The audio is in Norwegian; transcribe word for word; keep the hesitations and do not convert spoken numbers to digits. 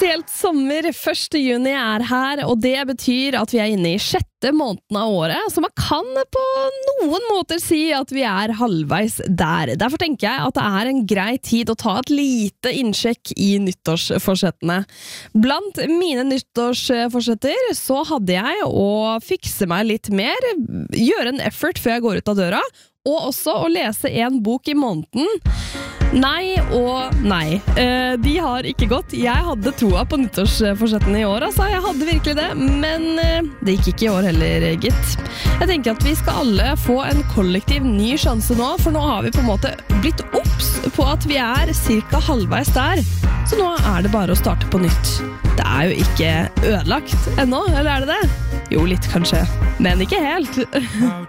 offisielt sommer. første juni er her, og det betyr at vi er inne i sjette måneden av året, så man kan på noen måter si at vi er halvveis der. Derfor tenker jeg at det er en grei tid å ta et lite innsjekk i nyttårsforsettene. Blant mine nyttårsforsetter så hadde jeg å fikse meg litt mer, gjøre en effort før jeg går ut av døra, og også å lese en bok i måneden. Nei og nei. Eh, de har ikke gått. Jeg hadde troa på nyttårsforsettene i år, altså. Jeg hadde virkelig det, men eh, det gikk ikke i år heller, gitt. Jeg tenker at vi skal alle få en kollektiv ny sjanse nå, for nå har vi på en måte blitt obs på at vi er cirka halvveis der. Så nå er det bare å starte på nytt. Det er jo ikke ødelagt ennå, eller er det det? Jo, litt kanskje, men ikke helt.